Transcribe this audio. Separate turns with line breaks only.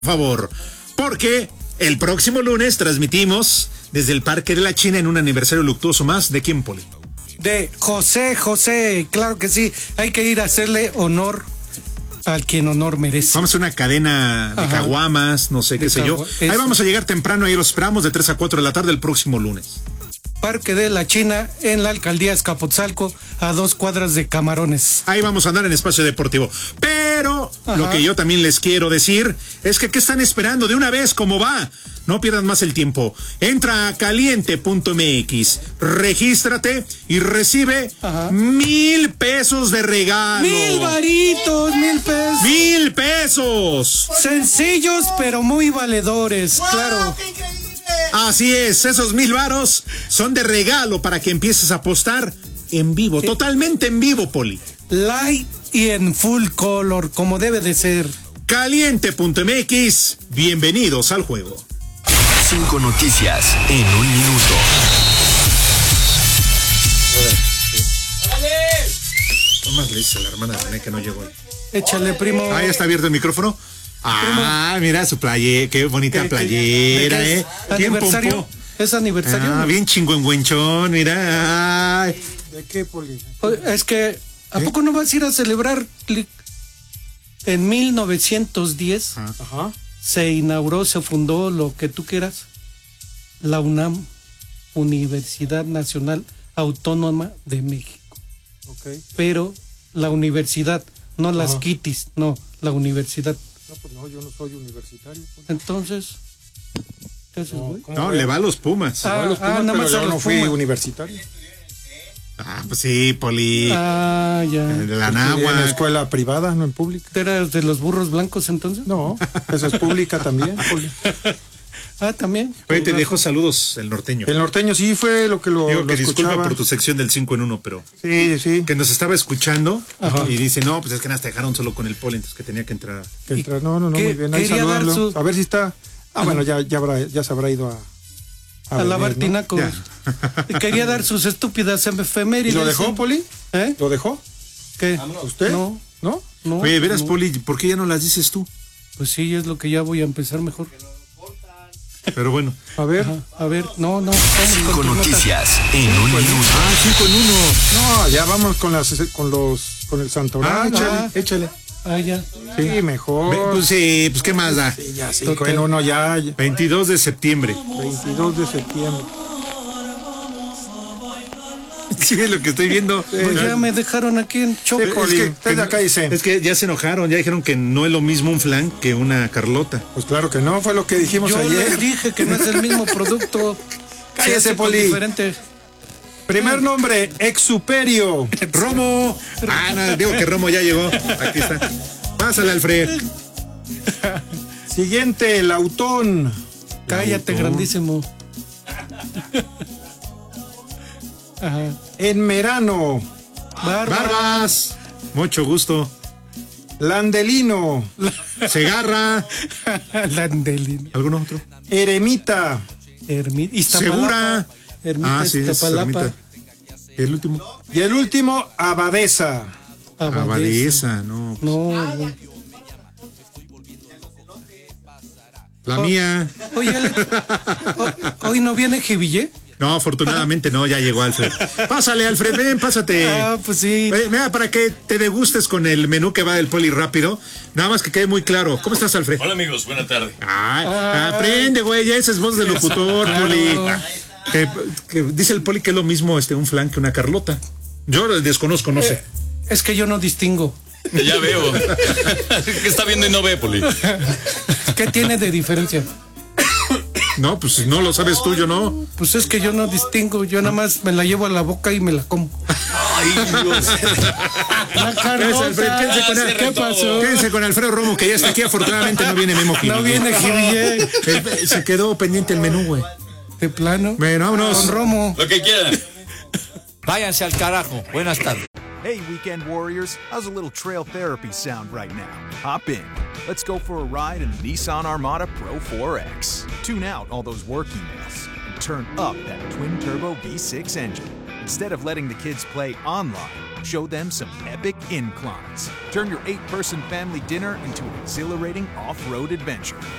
Favor, porque el próximo lunes transmitimos desde el Parque de la China en un aniversario luctuoso más. ¿De quién, Poli?
De José, claro que sí. Hay que ir a hacerle honor al quien honor merece.
Vamos a una cadena de caguamas, no sé qué sé yo. Ahí vamos a llegar temprano, ahí los esperamos de 3 a 4 de la tarde el próximo lunes.
Parque de la China, en la alcaldía Azcapotzalco, a 2 cuadras de Camarones.
Ahí vamos a andar en espacio deportivo. Pero lo que yo también les quiero decir es que ¿qué están esperando? De una vez, ¿cómo va? No pierdan más el tiempo. Entra a caliente.mx, regístrate y recibe 1,000 pesos de regalo.
1,000 varitos, 1,000 pesos.
1,000 pesos.
Sencillos, pero muy valedores, claro.
¡Qué increíble!
Así es, esos 1,000 varos son de regalo para que empieces a apostar en vivo, totalmente en vivo, Poli.
Light y en full color, como debe de ser.
Caliente.mx, bienvenidos al juego.
5 noticias en un minuto.
Nomás le dice a la hermana de René que no llegó.
Échale, primo.
Ah, ya está abierto el micrófono. Ah, mira su playera, qué bonita playera, ¿eh? ¿Quién
¿Aniversario?
pompó?
¿Es aniversario?
Ah, bien chingüengüenchón, mira. Ay.
¿De qué, Poli?
Es que, ¿a poco no vas a ir a celebrar? En 1910 se inauguró, se fundó lo que tú quieras, la UNAM, Universidad Nacional Autónoma de México.
Okay.
Pero la universidad, no las quitis, no, la universidad.
No, pues no, yo no soy universitario. Poli.
Entonces, ¿qué haces, güey?
No, le va a los Pumas.
Ah,
Los Pumas,
nada
pero
más
yo
a los
no fui
Pumas.
universitario.
Ah, pues sí, Poli.
Ah, ya.
De la
En la
Náhuac.
escuela privada, no en pública.
¿Eras de los burros blancos entonces?
No, esa es pública también, Poli.
Ah, también.
Oye, te dejo saludos el norteño.
El norteño sí fue lo que lo
Digo que disculpa
escuchaba.
por tu sección del 5 en 1, pero
Sí, sí.
que nos estaba escuchando y dice, no, pues es que nos dejaron solo con el Poli, entonces que tenía que entrar.
Que entra- No,
¿Qué-
muy bien. Ahí
quería dar
saludarlo.
su-
A ver si está. Ah, bueno, ya se habrá ido a
A lavar
beber, ¿no?
tinacos.
Ya.
Quería dar sus estúpidas
¿Y
efemérides.
lo dejó, Poli?
¿Eh?
¿Lo dejó?
¿Qué?
¿Usted?
No,
¿No?
no.
Oye, verás,
no.
Poli, ¿por qué ya no las dices tú?
Pues sí, es lo que ya voy a empezar mejor.
Pero bueno.
A ver.
Ajá, a ver, no, vamos con
5
tus notas.
noticias en un minuto.
Ah, 5 en 1.
No, ya vamos con el santoral.
Échale.
Ah, ya.
Sí, mejor.
Pues sí, pues ¿qué más da?
Sí, ya 5 en 1 ya.
22 de septiembre.
22 de septiembre.
Sí, es lo que estoy viendo.
Pues ya me dejaron aquí en shock.
Sí, Poli, usted de acá dice.
Es que ya se enojaron, ya dijeron que no es lo mismo un flan que una Carlota.
Pues claro que no, fue lo que dijimos
Yo les
ayer.
dije que no es el mismo producto.
Cállese,
Se hace con
Poli.
diferente.
Primer nombre, Exuperio.
¡Romo! Ah, no, digo que Romo ya llegó. Aquí está. Pásale, Alfred.
Siguiente, Lautón.
Cállate, grandísimo. Ajá.
Enmerano.
Barbas. Mucho gusto.
Landelino.
Segarra.
Landelín.
¿Algún otro?
Eremita.
Segura.
Ermita,
Sí, es
Iztapalapa.
Ermita. El último.
Y el último, Abadesa.
Abadesa, no.
No.
La mía.
Oye, hoy no viene Jiville.
No, afortunadamente no, ya llegó Alfred. Pásale, Alfred, ven, pásate.
Ah, pues sí.
Mira, para que te degustes con el menú que va del Poli rápido, nada más que quede muy claro. ¿Cómo estás, Alfred?
Hola amigos, buena tarde.
Aprende, güey, ya esa es voz de locutor, Poli. Que dice el Poli que es lo mismo un flan que una Carlota. Yo desconozco, no sé.
Es que yo no distingo.
Ya veo. ¿Qué está viendo y no ve, Poli?
¿Qué tiene de diferencia?
No, pues si no lo sabes tú, yo no.
Pues es que yo no distingo, yo nada más me la llevo a la boca y me la como.
Ay, Dios.
La Carlota. ¿Qué pasó?
Quédense con Alfredo Romo, que ya está aquí. Afortunadamente no viene Memo Gil.
No viene Jiville.
Se quedó pendiente el menú, güey.
De plano.
Bueno, vámonos.
Con Romo.
Lo que quieran.
Váyanse al carajo. Buenas tardes.
Hey, weekend warriors, how's a little trail therapy sound right now? Hop in. Let's go for a ride in the Nissan Armada Pro 4X. Tune out all those work emails and turn up that twin-turbo V6 engine. Instead of letting the kids play online, show them some epic inclines. Turn your 8-person family dinner into an exhilarating off-road adventure.